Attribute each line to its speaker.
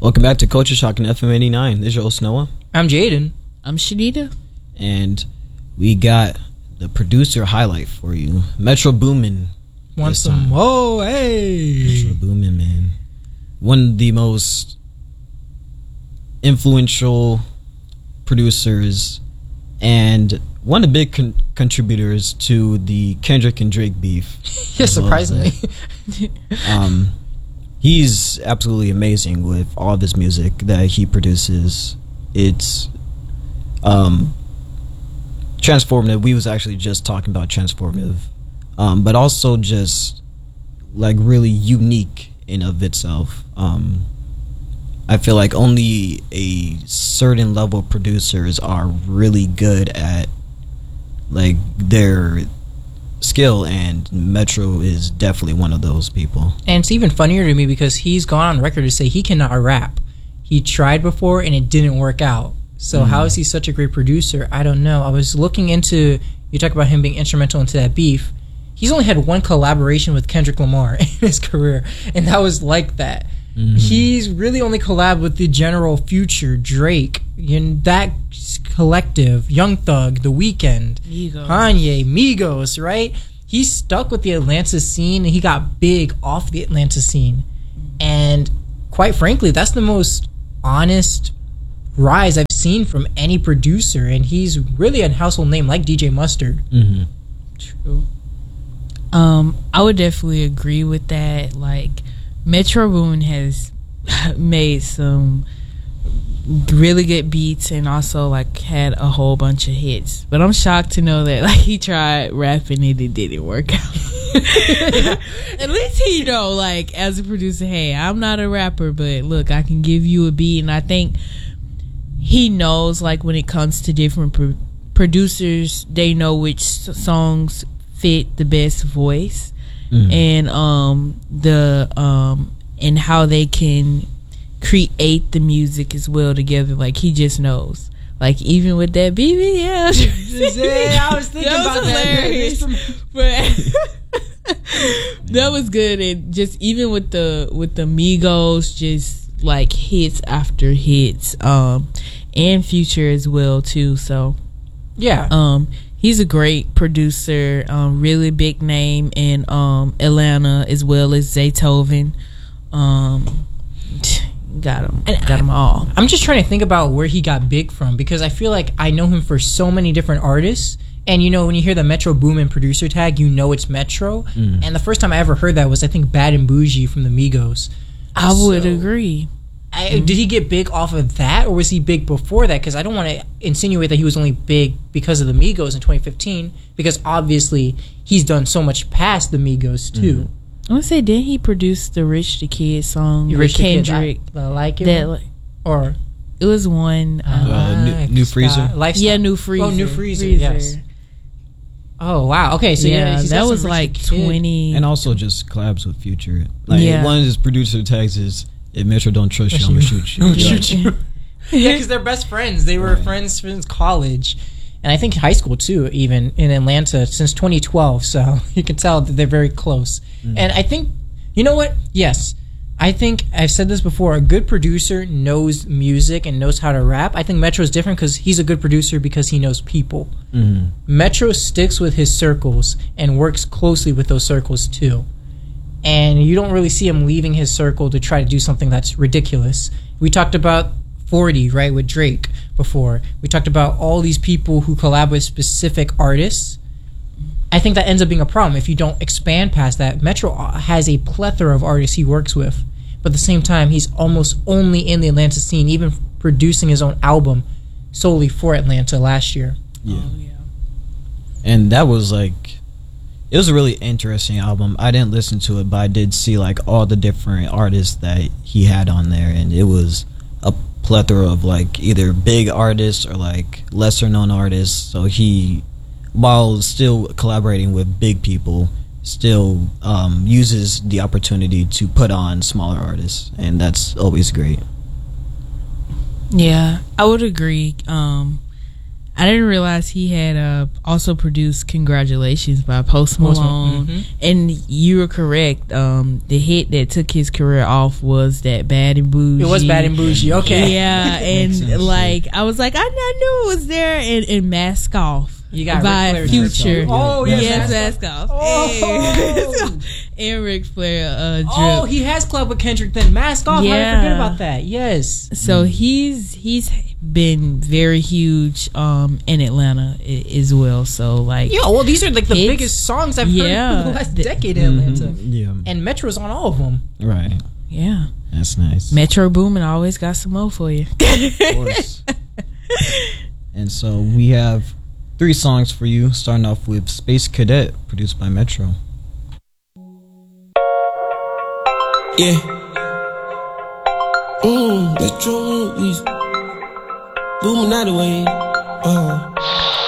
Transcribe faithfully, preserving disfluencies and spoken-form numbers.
Speaker 1: Welcome back to Culture Shock and F M eighty-nine. This is your host, Noah.
Speaker 2: I'm Jaden.
Speaker 3: I'm Shanita.
Speaker 1: And we got the producer highlight for you. Metro Boomin.
Speaker 2: Want some? Oh, hey.
Speaker 1: Metro Boomin, man. One of the most influential producers and one of the big con- contributors to the Kendrick and Drake beef.
Speaker 2: Yeah, surprisingly.
Speaker 1: um, he's absolutely amazing with all of his music that he produces. It's um, transformative. We was actually just talking about transformative, um, but also just like really unique in of itself. Um, I feel like only a certain level of producers are really good at like their skill, and Metro is definitely one of those people.
Speaker 2: And it's even funnier to me because he's gone on record to say he cannot rap. He tried before and it didn't work out. So mm. how is he such a great producer? I don't know. I was looking into, you talk about him being instrumental into that beef. He's only had one collaboration with Kendrick Lamar in his career, and that was like that. Mm-hmm. He's really only collabed with the general Future, Drake, in that collective, Young Thug, The Weeknd, Migos. Kanye, Migos, right? He's stuck with the Atlanta scene, and he got big off the Atlanta scene. And quite frankly, that's the most honest rise I've seen from any producer, and he's really a household name like D J Mustard.
Speaker 1: Mm-hmm.
Speaker 3: True. Um, I would definitely agree with that. Like, Metro Boomin has made some really good beats and also like had a whole bunch of hits. But I'm shocked to know that like he tried rapping and it didn't work out. At least he know, like, as a producer, hey, I'm not a rapper, but look, I can give you a beat. And I think he knows, like, when it comes to different pro- producers, they know which s- songs fit the best voice. Mm-hmm. And um the um and how they can create the music as well together. Like, he just knows. Like, even with that B B L,
Speaker 2: yeah, I was thinking that about
Speaker 3: was
Speaker 2: that.
Speaker 3: But that was good. And just even with the with the Migos, just like hits after hits, um, and Future as well too. So
Speaker 2: yeah,
Speaker 3: um. He's a great producer, um, really big name in um, Atlanta, as well as Zaytoven. Um, got him, and got them all.
Speaker 2: I'm just trying to think about where he got big from, because I feel like I know him for so many different artists. And you know, when you hear the Metro Boomin producer tag, you know it's Metro. Mm. And the first time I ever heard that was, I think, Bad and Bougie from the Migos.
Speaker 3: I
Speaker 2: so,
Speaker 3: would agree.
Speaker 2: I, mm-hmm. Did he get big off of that, or was he big before that? Because I don't want to insinuate that he was only big because of the Migos in twenty fifteen, because obviously he's done so much past the Migos too.
Speaker 3: Mm-hmm. I want to say, didn't he produce the Rich the Kid song with
Speaker 2: Rich
Speaker 3: Kendrick?
Speaker 2: The Kid, I, I like it,
Speaker 3: that,
Speaker 2: or
Speaker 3: it was one um,
Speaker 1: uh, new, new Freezer.
Speaker 2: Lifestyle.
Speaker 3: Yeah, New Freezer.
Speaker 2: Oh, New Freezer. Freezer. Yes. Oh wow. Okay, so yeah,
Speaker 3: yeah that was like twenty,
Speaker 1: and also just collabs with Future. Like,
Speaker 3: yeah.
Speaker 1: one of his producer tags is, if Metro don't trust you, I'm gonna shoot you.
Speaker 2: I'm shoot you. Yeah, because they're best friends. They were right. friends since college, and I think high school too, even in Atlanta since twenty twelve. So you can tell that they're very close. Mm. And I think, you know what? Yes, I think I've said this before. A good producer knows music and knows how to rap. I think Metro's different because he's a good producer because he knows people. Mm-hmm. Metro sticks with his circles and works closely with those circles too. And you don't really see him leaving his circle to try to do something that's ridiculous. We talked about forty, right, with Drake before. We talked about all these people who collab with specific artists. I think that ends up being a problem if you don't expand past that. Metro has a plethora of artists he works with, but at the same time, he's almost only in the Atlanta scene, even producing his own album solely for Atlanta last year.
Speaker 1: Yeah. Oh, yeah. And that was like... It was a really interesting album. I didn't listen to it, but I did see like all the different artists that he had on there, and it was a plethora of like either big artists or like lesser known artists. So he, while still collaborating with big people, still um, uses the opportunity to put on smaller artists, and that's always great.
Speaker 3: Yeah, I would agree. Um, I didn't realize he had uh, also produced "Congratulations" by Post
Speaker 2: Post
Speaker 3: Malone.
Speaker 2: Malone, mhm.
Speaker 3: And you were correct. Um, the hit that took his career off was that "Bad and Bougie."
Speaker 2: It was Bad and Bougie. Okay.
Speaker 3: Yeah,
Speaker 1: Makes
Speaker 3: and
Speaker 1: sense,
Speaker 3: like I was like, I, I knew it was there. And, and "Mask Off."
Speaker 2: You got
Speaker 3: by
Speaker 2: Ric Flair
Speaker 3: Future.
Speaker 2: drip. Oh, yes,
Speaker 3: yes,
Speaker 2: Mask
Speaker 3: Mask Off.
Speaker 2: Oh.
Speaker 3: Hey. And Ric Flair uh, drip.
Speaker 2: Oh, he has club with Kendrick. Then Mask Off. How did I
Speaker 3: Yeah.
Speaker 2: forget about that? Yes.
Speaker 3: So he's he's been very huge um, in Atlanta i- as well. So like,
Speaker 2: Yeah. Well, these are like the
Speaker 3: It's-
Speaker 2: biggest songs I've
Speaker 3: yeah.
Speaker 2: heard in the last
Speaker 3: The-
Speaker 2: decade in Atlanta.
Speaker 1: Yeah.
Speaker 2: And Metro's on all of them.
Speaker 1: Right.
Speaker 3: yeah,
Speaker 1: That's nice.
Speaker 3: Metro Boomin always got some more for you.
Speaker 1: Of course. And so we have three songs for you, starting off with Space Cadet, produced by Metro.
Speaker 4: Yeah. Mmm, Metro movies. Booming out the way. Uh.